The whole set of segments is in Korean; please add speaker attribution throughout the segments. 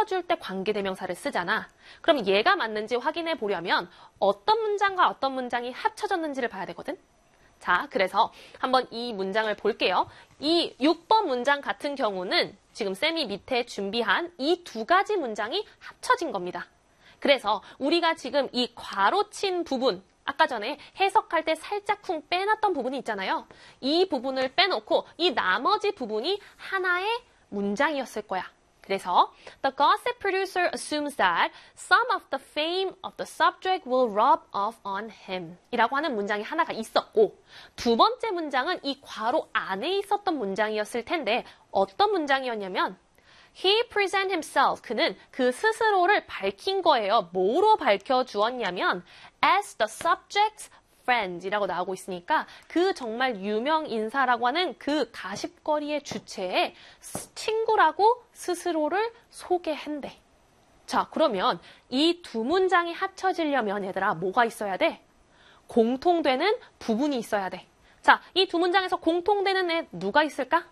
Speaker 1: 합쳐줄 때 관계대명사를 쓰잖아. 그럼 얘가 맞는지 확인해 보려면 어떤 문장과 어떤 문장이 합쳐졌는지를 봐야 되거든. 자, 그래서 한번 이 문장을 볼게요. 이 6번 문장 같은 경우는 지금 쌤이 밑에 준비한 이 두 가지 문장이 합쳐진 겁니다. 그래서 우리가 지금 이 괄호친 부분, 아까 전에 해석할 때 살짝쿵 빼놨던 부분이 있잖아요. 이 부분을 빼놓고 이 나머지 부분이 하나의 문장이었을 거야. 그래서 The gossip producer assumes that some of the fame of the subject will rub off on him 이라고 하는 문장이 하나가 있었고 두 번째 문장은 이 괄호 안에 있었던 문장이었을 텐데 어떤 문장이었냐면 He present himself. 그는 그 스스로를 밝힌 거예요. 뭐로 밝혀주었냐면 as the subject's friend이라고 나오고 있으니까 그 정말 유명 인사라고 하는 그 가십거리의 주체의 친구라고 스스로를 소개한대. 자, 그러면 이 두 문장이 합쳐지려면 얘들아 뭐가 있어야 돼? 공통되는 부분이 있어야 돼. 자, 이 두 문장에서 공통되는 애 누가 있을까?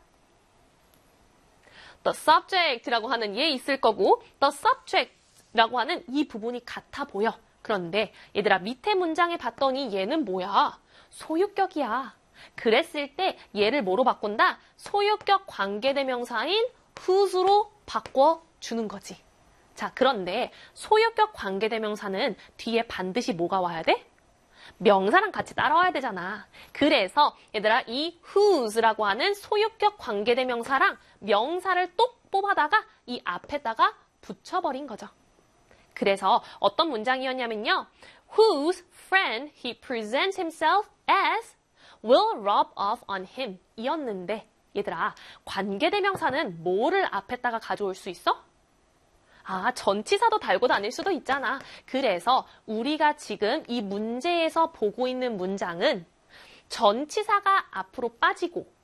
Speaker 1: The subject라고 하는 얘 있을 거고 the subject라고 하는 이 부분이 같아 보여. 그런데 얘들아 밑에 문장에 봤더니 얘는 뭐야? 소유격이야. 그랬을 때 얘를 뭐로 바꾼다? 소유격 관계대명사인 whose로 바꿔주는 거지. 자, 그런데 소유격 관계대명사는 뒤에 반드시 뭐가 와야 돼? 명사랑 같이 따라와야 되잖아. 그래서 얘들아 이 whose라고 하는 소유격 관계대명사랑 명사를 똑 뽑아다가 이 앞에다가 붙여버린 거죠. 그래서 어떤 문장이었냐면요. Whose friend he presents himself as will rub off on him 이었는데 얘들아 관계대명사는 뭐를 앞에다가 가져올 수 있어? 아, 전치사도 달고 다닐 수도 있잖아. 그래서 우리가 지금 이 문제에서 보고 있는 문장은 전치사가 앞으로 빠지고